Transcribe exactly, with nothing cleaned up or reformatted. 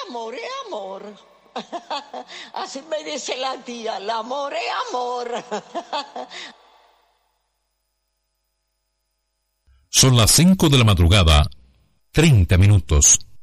amor es amor. Así me dice la tía, el amor es amor. Son las cinco de la madrugada, treinta minutos.